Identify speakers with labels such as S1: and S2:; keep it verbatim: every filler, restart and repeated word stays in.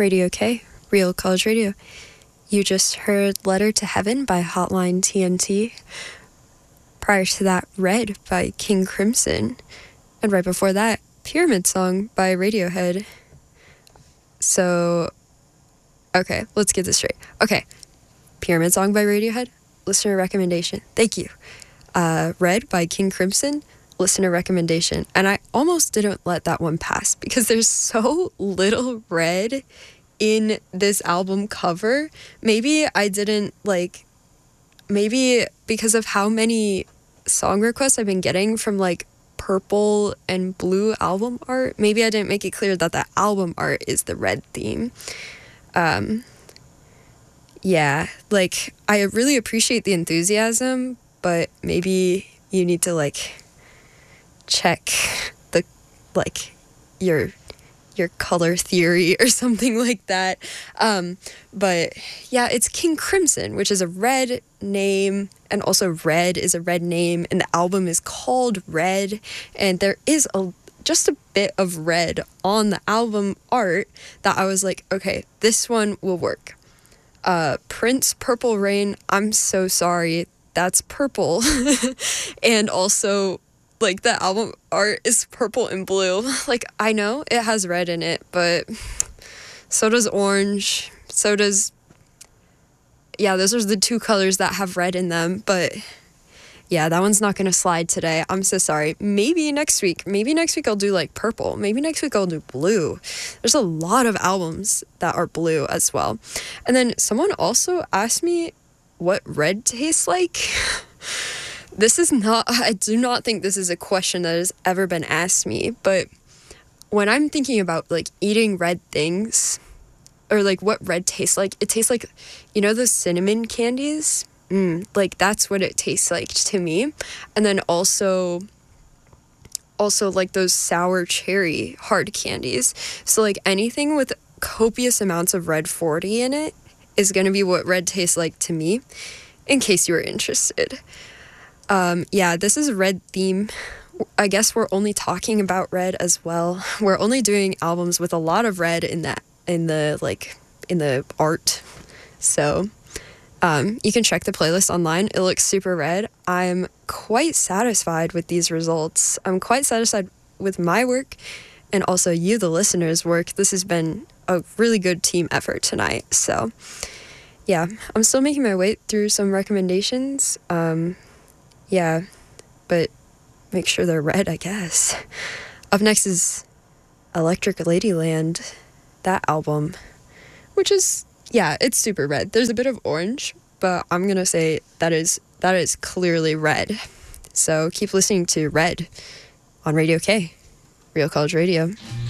S1: Radio K, Real College Radio. You just heard Letter to Heaven by Hotline T N T. Prior to that, Red by King Crimson. And right before that, Pyramid Song by Radiohead. So, okay, let's get this straight. Okay, Pyramid Song by Radiohead, listener recommendation. Thank you. Uh, Red by King Crimson, listener recommendation. And I almost didn't let that one pass because there's so little red in this album cover. Maybe I didn't like, maybe because of how many song requests I've been getting from like purple and blue album art, maybe I didn't make it clear that the album art is the red theme. Um, yeah, like I really appreciate the enthusiasm, but maybe you need to like check the like your your color theory or something like that. Um, but yeah, it's King Crimson, which is a red name, and also Red is a red name, and the album is called Red, and there is a just a bit of red on the album art that I was like, okay, this one will work. Uh, Prince Purple Rain, I'm so sorry, that's purple. And also, like, the album art is purple and blue. Like, I know it has red in it, but so does orange, so does, yeah, those are the two colors that have red in them, but yeah, that one's not gonna slide today. I'm so sorry. Maybe next week, maybe next week I'll do, like, purple. Maybe next week I'll do blue. There's a lot of albums that are blue as well. And then someone also asked me what red tastes like. This is not, I do not think this is a question that has ever been asked me, but when I'm thinking about, like, eating red things, or, like, what red tastes like, it tastes like, you know, those cinnamon candies? Mm, like, that's what it tastes like to me. And then also, also, like, those sour cherry hard candies. So, like, anything with copious amounts of red forty in it is going to be what red tastes like to me, in case you were interested. Um, yeah, this is a red theme. I guess we're only talking about red as well. We're only doing albums with a lot of red in that, in the, like, in the art. So, um, you can check the playlist online. It looks super red. I'm quite satisfied with these results. I'm quite satisfied with my work and also you, the listeners' work. This has been a really good team effort tonight. So, yeah, I'm still making my way through some recommendations. Um, Yeah, but make sure they're red, I guess. Up next is Electric Ladyland, that album, which is, yeah, it's super red. There's a bit of orange, but I'm going to say that is that is clearly red. So keep listening to Red on Radio K, Real College Radio.